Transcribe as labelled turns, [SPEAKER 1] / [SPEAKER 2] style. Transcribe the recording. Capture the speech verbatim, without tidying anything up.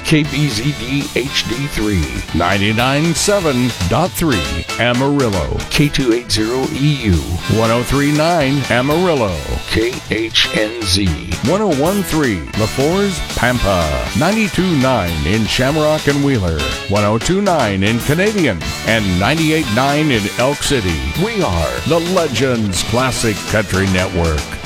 [SPEAKER 1] K B Z D H D three, ninety-nine point seven point three Amarillo, K two eighty E U, ten thirty-nine Amarillo, K H N Z, ten thirteen La Force, Pampa, ninety-two point nine in Shamrock and Wheeler, ten twenty-nine in Canadian, and ninety-eight point nine in Elk City. We are the Legends Classic Country Network.